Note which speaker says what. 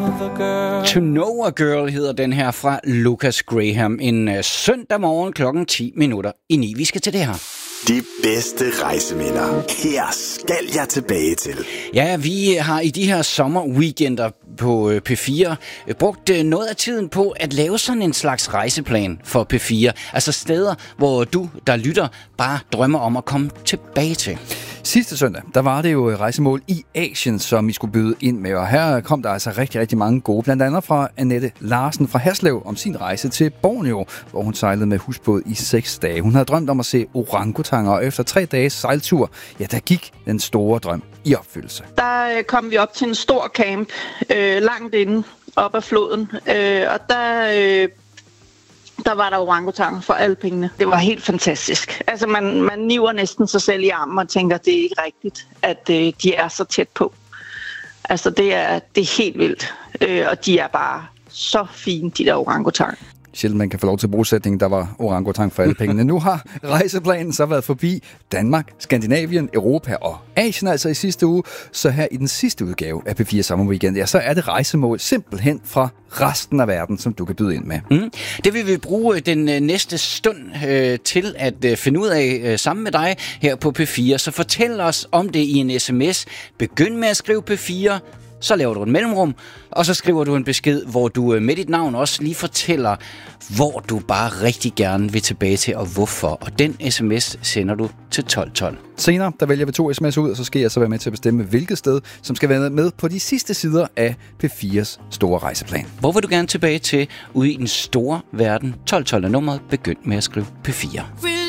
Speaker 1: To Know a Girl hedder den her fra Lucas Graham. En søndag morgen 9:10. Vi skal til det her.
Speaker 2: De bedste rejseminder. Her skal jeg tilbage til.
Speaker 1: Ja, vi har i de her sommerweekender på P4 brugt noget af tiden på at lave sådan en slags rejseplan for P4. Altså steder, hvor du, der lytter, bare drømmer om at komme tilbage til.
Speaker 3: Sidste søndag, der var det jo rejsemål i Asien, som I skulle byde ind med. Og her kom der altså rigtig, rigtig mange gode. Blandt andet fra Annette Larsen fra Haslev om sin rejse til Borneo, hvor hun sejlede med husbåd i 6 dage. Hun havde drømt om at se orangutanger, og efter 3 dages sejltur, ja, der gik den store drøm i opfyldelse.
Speaker 4: Der kom vi op til en stor camp, langt inde op ad floden, og der var der orangutanger for alle pengene. Det var helt fantastisk. Altså man niver næsten sig selv i armen og tænker, det er ikke rigtigt, at de er så tæt på. Altså det er helt vildt, og de er bare så fine, de der orangutanger.
Speaker 3: Sjældent man kan få lov til brugsætningen, der var orangutang for alle pengene. Nu har rejseplanen så været forbi Danmark, Skandinavien, Europa og Asien altså i sidste uge. Så her i den sidste udgave af P4 Sommerweekend, ja, så er det rejsemål simpelthen fra resten af verden, som du kan byde ind med.
Speaker 1: Det vil vi bruge den næste stund til at finde ud af sammen med dig her på P4. Så fortæl os om det i en sms. Begynd med at skrive P4. Så laver du et mellemrum, og så skriver du en besked, hvor du med dit navn også lige fortæller, hvor du bare rigtig gerne vil tilbage til, og hvorfor. Og den sms sender du til 1212.
Speaker 3: Senere, der vælger vi 2 sms'er ud, og så skal jeg så være med til at bestemme, hvilket sted, som skal være med på de sidste sider af P4's store rejseplan.
Speaker 1: Hvor vil du gerne tilbage til ude i den store verden? 1212 er nummeret. Begynd med at skrive P4.